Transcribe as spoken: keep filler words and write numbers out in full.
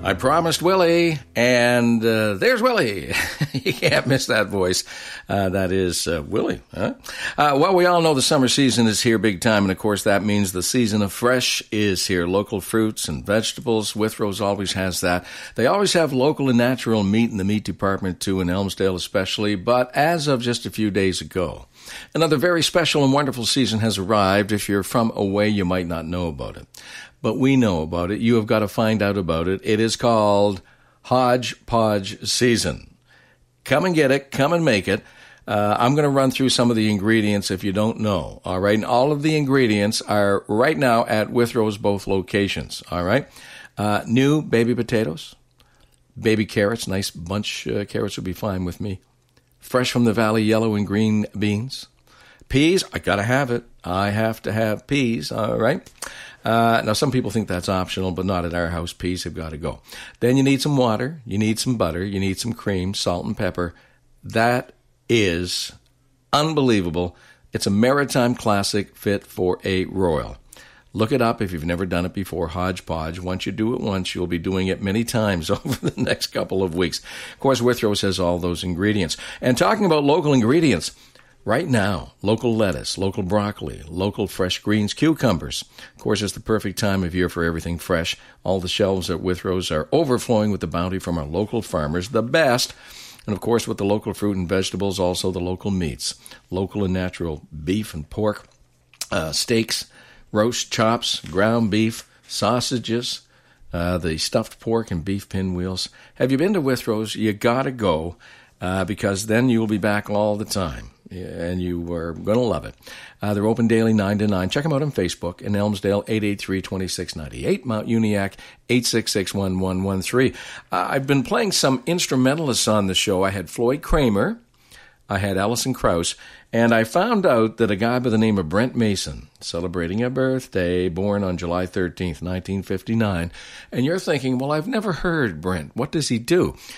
I promised Willie, and uh, there's Willie. You can't miss that voice. Uh, that is uh, Willie. Huh? Uh, well, we all know the summer season is here big time, and of course that means the season of fresh is here. Local fruits and vegetables. Withrows always has that. They always have local and natural meat in the meat department too, in Elmsdale especially, but as of just a few days ago, another very special and wonderful season has arrived. If you're from away, you might not know about it. But we know about it. You have got to find out about it. It is called Hodgepodge Season. Come and get it. Come and make it. Uh, I'm going to run through some of the ingredients if you don't know. All right. And all of the ingredients are right now at Withrow's both locations. All right. Uh, new baby potatoes, baby carrots. Nice bunch uh, carrots would be fine with me. Fresh from the valley, yellow and green beans. Peas. I got to have it. I have to have peas. All right. Uh, now, some people think that's optional, but not at our house. Peas have got to go. Then you need some water. You need some butter. You need some cream, salt, and pepper. That is unbelievable. It's a maritime classic fit for a royal. Look it up if you've never done it before, Hodgepodge. Once you do it once, you'll be doing it many times over the next couple of weeks. Of course, Withrow has all those ingredients. And talking about local ingredients, right now, local lettuce, local broccoli, local fresh greens, cucumbers. Of course, it's the perfect time of year for everything fresh. All the shelves at Withrow's are overflowing with the bounty from our local farmers, the best. And, of course, with the local fruit and vegetables, also the local meats, local and natural beef and pork, uh, steaks, roast chops, ground beef, sausages, uh, the stuffed pork and beef pinwheels. Have you been to Withrow's? You got to go uh, because then you'll be back all the time. And you are going to love it. Uh, they're open daily nine to nine. Check them out on Facebook. In Elmsdale, eight eight three, two six nine eight. Mount Uniac, eight six six, one one one three. Uh, I've been playing some instrumentalists on the show. I had Floyd Kramer. I had Alison Krauss. And I found out that a guy by the name of Brent Mason, celebrating a birthday, born on July thirteenth, nineteen fifty-nine. And you're thinking, well, I've never heard Brent. What does he do?